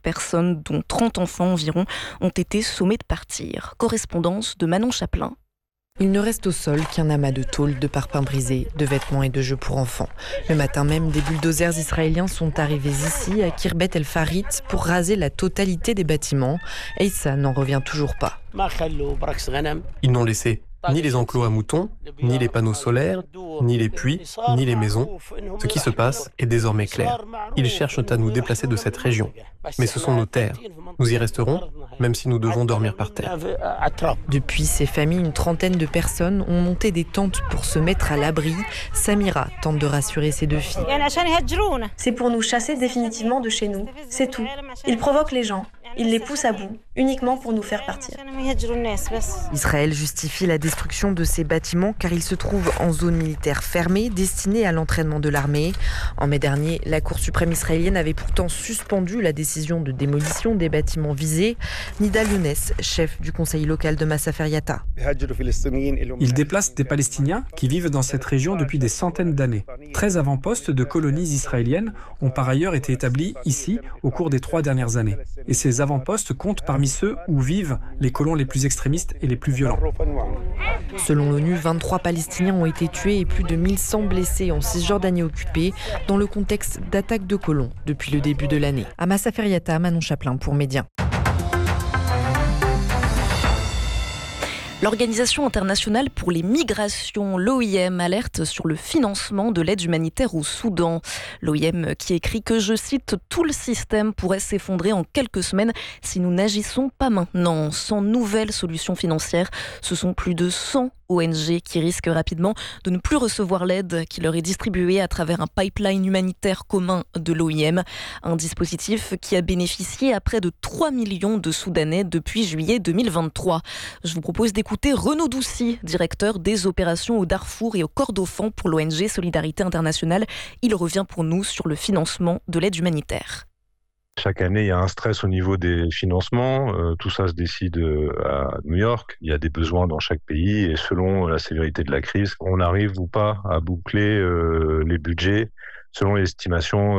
personnes, dont 30 enfants environ, ont été sommées de partir. Correspondance de Manon Chaplin. Il ne reste au sol qu'un amas de tôles, de parpaings brisés, de vêtements et de jeux pour enfants. Le matin même, des bulldozers israéliens sont arrivés ici, à Khirbet El Farit, pour raser la totalité des bâtiments. Et ça n'en revient toujours pas. Ils n'ont laissé ni les enclos à moutons, ni les panneaux solaires, ni les puits, ni les maisons. Ce qui se passe est désormais clair. Ils cherchent à nous déplacer de cette région. Mais ce sont nos terres. Nous y resterons, même si nous devons dormir par terre. Depuis ces familles, une trentaine de personnes ont monté des tentes pour se mettre à l'abri. Samira tente de rassurer ses deux filles. C'est pour nous chasser définitivement de chez nous. C'est tout. Ils provoquent les gens. Ils les poussent à bout, uniquement pour nous faire partir. Israël justifie la destruction de ces bâtiments car ils se trouvent en zone militaire fermée, destinée à l'entraînement de l'armée. En mai dernier, la Cour suprême israélienne avait pourtant suspendu la décision de démolition des bâtiments visés. Nidal Younes, chef du conseil local de Masafer Yatta. Ils déplacent des Palestiniens qui vivent dans cette région depuis des centaines d'années. 13 avant-postes de colonies israéliennes ont par ailleurs été établis ici au cours des 3 dernières années. Et ces avant-postes comptent parmi ceux où vivent les colons les plus extrémistes et les plus violents. Selon l'ONU, 23 Palestiniens ont été tués et plus de 1100 blessés en Cisjordanie occupée dans le contexte d'attaques de colons depuis le début de l'année. À Masafer Yatta, Manon Chaplin pour Média. L'Organisation internationale pour les migrations, l'OIM, alerte sur le financement de l'aide humanitaire au Soudan. L'OIM qui écrit que, je cite, « Tout le système pourrait s'effondrer en quelques semaines si nous n'agissons pas maintenant. Sans nouvelles solutions financières, ce sont plus de 100 ONG qui risquent rapidement de ne plus recevoir l'aide qui leur est distribuée à travers un pipeline humanitaire commun de l'OIM. Un dispositif qui a bénéficié à près de 3 millions de Soudanais depuis juillet 2023. Je vous propose d'écouter Renaud Doucy, directeur des opérations au Darfour et au Kordofan pour l'ONG Solidarité Internationale. Il revient pour nous sur le financement de l'aide humanitaire. Chaque année, il y a un stress au niveau des financements. Tout ça se décide à New York. Il y a des besoins dans chaque pays et selon la sévérité de la crise, on arrive ou pas à boucler les budgets selon l'estimation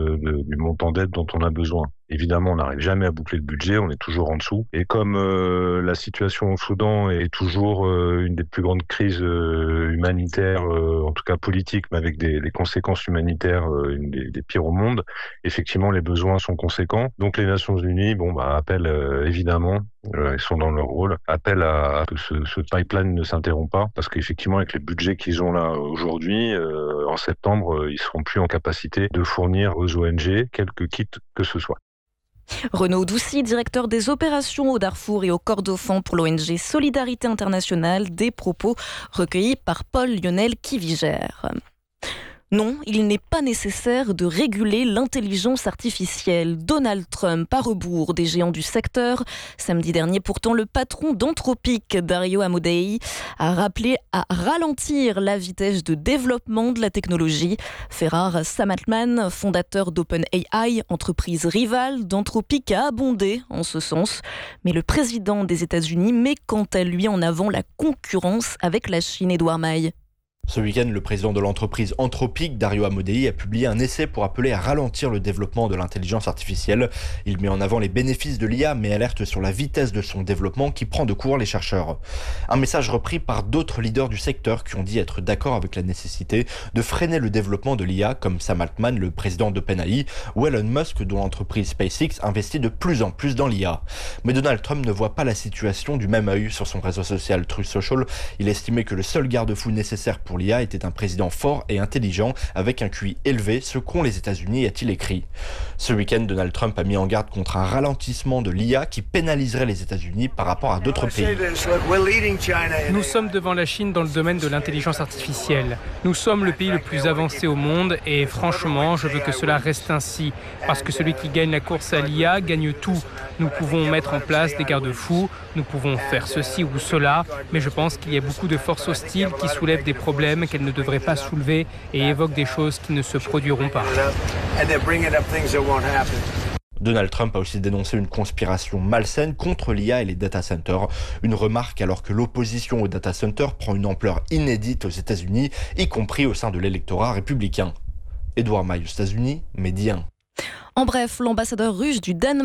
du montant d'aide dont on a besoin. Évidemment, on n'arrive jamais à boucler le budget, on est toujours en dessous. Et comme la situation au Soudan est toujours une des plus grandes crises humanitaires, en tout cas politiques, mais avec des conséquences humanitaires une des pires au monde, effectivement, les besoins sont conséquents. Donc les Nations Unies appellent évidemment, ils sont dans leur rôle, appellent à que ce pipeline ne s'interrompt pas, parce qu'effectivement, avec les budgets qu'ils ont là aujourd'hui, en septembre, ils seront plus en capacité de fournir aux ONG quelque kit que ce soit. Renaud Doucy, directeur des opérations au Darfour et au Kordofan pour l'ONG Solidarité Internationale, des propos recueillis par Paul Lionel Kivigère. Non, il n'est pas nécessaire de réguler l'intelligence artificielle. Donald Trump, à rebours des géants du secteur. Samedi dernier, pourtant, le patron d'Anthropic, Dario Amodei, a rappelé à ralentir la vitesse de développement de la technologie. Fait rare, Sam Altman, fondateur d'OpenAI, entreprise rivale d'Anthropic, a abondé en ce sens. Mais le président des États-Unis met quant à lui en avant la concurrence avec la Chine, Édouard Maille. Ce week-end, le président de l'entreprise Anthropic, Dario Amodei, a publié un essai pour appeler à ralentir le développement de l'intelligence artificielle. Il met en avant les bénéfices de l'IA, mais alerte sur la vitesse de son développement qui prend de court les chercheurs. Un message repris par d'autres leaders du secteur qui ont dit être d'accord avec la nécessité de freiner le développement de l'IA, comme Sam Altman, le président d'OpenAI, ou Elon Musk, dont l'entreprise SpaceX investit de plus en plus dans l'IA. Mais Donald Trump ne voit pas la situation du même œil. Sur son réseau social Truth Social, il estimait que le seul garde-fou nécessaire pour l'IA était un président fort et intelligent avec un QI élevé, ce qu'ont les États-Unis, a-t-il écrit. Ce week-end, Donald Trump a mis en garde contre un ralentissement de l'IA qui pénaliserait les États-Unis par rapport à d'autres pays. Nous sommes devant la Chine dans le domaine de l'intelligence artificielle. Nous sommes le pays le plus avancé au monde et franchement, je veux que cela reste ainsi. Parce que celui qui gagne la course à l'IA gagne tout. Nous pouvons mettre en place des garde-fous, nous pouvons faire ceci ou cela, mais je pense qu'il y a beaucoup de forces hostiles qui soulèvent des problèmes qu'elles ne devraient pas soulever et évoquent des choses qui ne se produiront pas. Donald Trump a aussi dénoncé une conspiration malsaine contre l'IA et les data centers. Une remarque alors que l'opposition aux data centers prend une ampleur inédite aux États-Unis, y compris au sein de l'électorat républicain. Édouard Maille aux États-Unis, Média 1. En bref, l'ambassadeur russe du Danemark